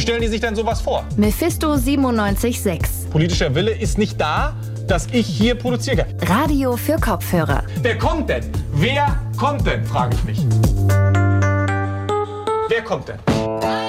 stellen die sich denn sowas vor? Mephisto 97.6. Politischer Wille ist nicht da, dass ich hier produzieren kann. Radio für Kopfhörer. Wer kommt denn? Wer kommt denn, frage ich mich. Wer kommt denn?